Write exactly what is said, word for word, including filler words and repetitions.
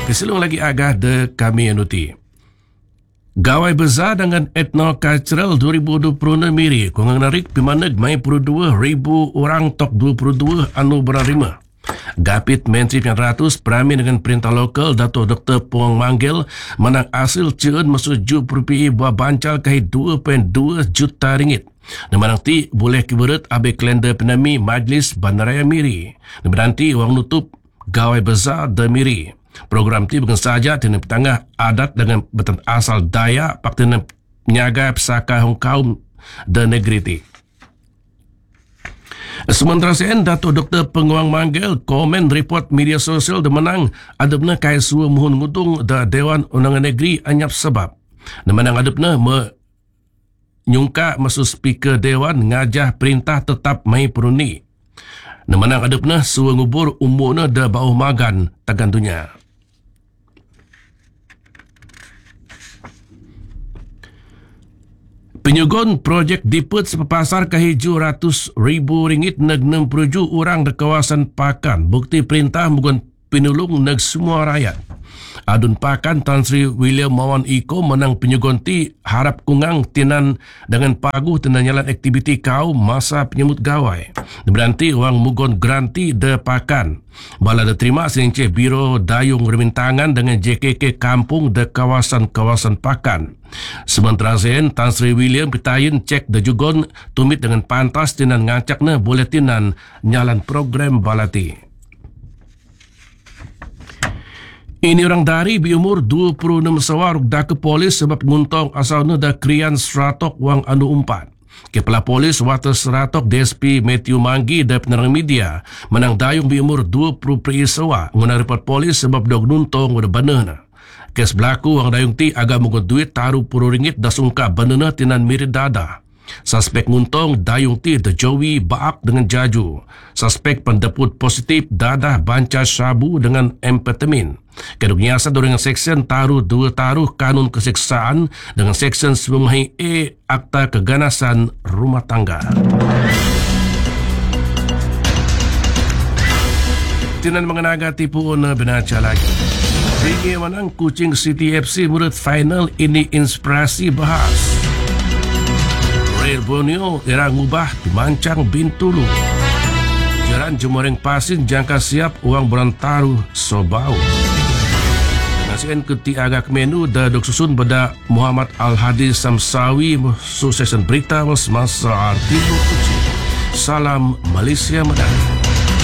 Keselung lagi agah de kami anuti. Gawai besar dengan etno-cultural dua ribu dua puluh enam miri. Kungang narik pimaneg mai puluh dua ribu orang tok dua puluh dua anu berarima. Gapit Menteri Pilihan Ratus Perami dengan perintah lokal Dato' Doktor Puang Manggil menang hasil ceun masuk ju rupiah buah bancal kahit dua perpuluhan dua juta ringgit. Namanang ti boleh kiberut abe kalender penami Majlis Bandaraya Miri. Namanang wang nutup gawai besar de Miri. Program ti bukan saja dengan petangah adat dengan betan asal daya pak dengan penyaga pesaka hong kaum de negeri ti. Sementara sen Dato' Doktor Penguang Manggil komen report media sosial de menang adabna kai suwa mohon ngutung da Dewan Undangan Negeri anyap sebab. Na menang adabna me nyungka masuk speaker Dewan ngajah perintah tetap mai peruni. Na menang adabna suwa ngubur umurna da bauh magan tagantunya. Penyugon projek diput sepapasar kahiju ratus ribu ringgit neg enam puluh ju orang di kawasan Pakan. Bukti perintah mugon pinulung neg semua rakyat. Adun Pakan Tan Sri William Mawan Iko menang penyugon ti harap kungang tinan dengan paguh tinan jalan aktiviti kaum masa penyambut gawai. Berarti wang mugon granti de Pakan. Bala de terima senince Biro Dayung Remintangan dengan J K K Kampung de kawasan-kawasan Pakan. Sementara sen Tan Sri William pitayin cek de jugon tumit dengan pantas tinan ngacakna boleh tinan nyalan program balati. Ini orang dari berumur dua puluh enam sawar dah ke polis sebab nguntong asalnya dah krian seratok wang anu umpat. Kepala Polis Water Seratok D S P Matthew Manggi dan penerang media menang dayung berumur dua puluh perisawa mengenai report polis sebab dog nuntong pada banana. Kes berlaku wang dayung ti agak mungkin duit taruh puluh ringgit dah sungka banana tinan mirip dada. Suspek nguntong dayung ti de Jowi baak dengan jaju. Suspek pendeput positif dadah banca sabu dengan amfetamin. Keduk nyasa dengan seksyen taruh dua taruh kanun keseksaan dengan seksyen sembilan E Akta Keganasan Rumah Tangga. Tinan mengenaga tipu ona benaca lagi. Ringi menang Kuching City F C murid final ini inspirasi bahas. Rail Borneo era ngubah dimancang Bintulu. Jalan Jemoreng Pasin jangka siap uang berantaru Sobau. Nasian keti agak menu da dok susun pada Muhammad Al-Hadi Samsawi susesan berita mas masa arti Salam Malaysia Madani.